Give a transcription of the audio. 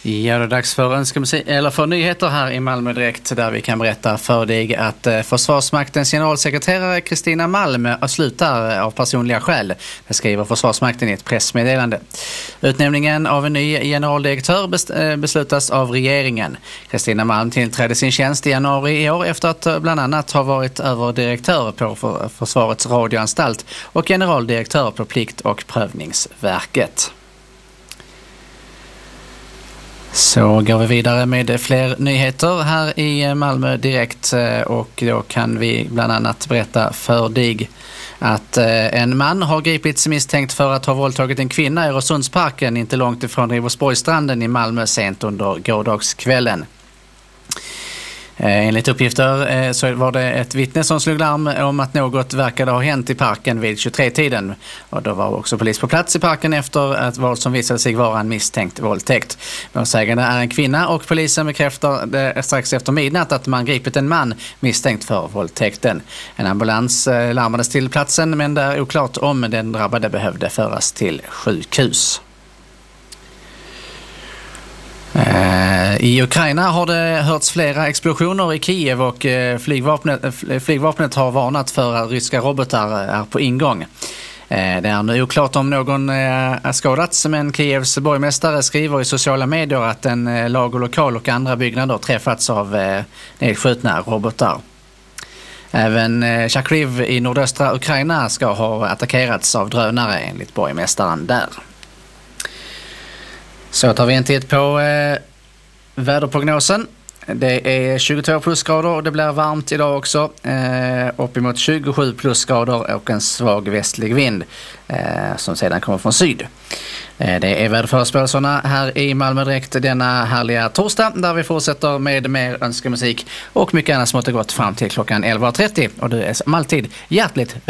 Ja, det är dags för nyheter här i Malmö Direkt, där vi kan berätta för dig att Försvarsmaktens generalsekreterare Kristina Malm slutar av personliga skäl. Det skriver Försvarsmakten i ett pressmeddelande. Utnämningen av en ny generaldirektör beslutas av regeringen. Kristina Malm tillträdde sin tjänst i januari i år efter att bland annat ha varit överdirektör på Försvarets radioanstalt och generaldirektör på Plikt- och prövningsverket. Så går vi vidare med fler nyheter här i Malmö Direkt, och då kan vi bland annat berätta för dig att en man har gripits misstänkt för att ha våldtagit en kvinna i Öresundsparken inte långt ifrån Ribersborgsstranden i Malmö sent under gårdagskvällen. Enligt uppgifter så var det ett vittne som slog larm om att något verkade ha hänt i parken vid 23-tiden. Och då var också polis på plats i parken efter att vad som visade sig vara en misstänkt våldtäkt. Målsägande är en kvinna och polisen bekräftar strax efter midnatt att man gripit en man misstänkt för våldtäkten. En ambulans larmades till platsen, men det är oklart om den drabbade behövde föras till sjukhus. I Ukraina har det hörts flera explosioner i Kiev och flygvapnet har varnat för att ryska robotar är på ingång. Det är nu oklart om någon är skadats, men Kievs borgmästare skriver i sociala medier att en lagerlokal och andra byggnader träffats av nedskjutna robotar. Även Charkiv i nordöstra Ukraina ska ha attackerats av drönare enligt borgmästaren där. Så tar vi en titt på väderprognosen. Det är 22 plusgrader och det blir varmt idag också. Uppemot 27 plusgrader och en svag västlig vind som sedan kommer från syd. Det är väderförespåelserna här i Malmö Direkt denna härliga torsdag, där vi fortsätter med mer önskemusik och mycket annat som har gått fram till klockan 11.30. Och du är som alltid hjärtligt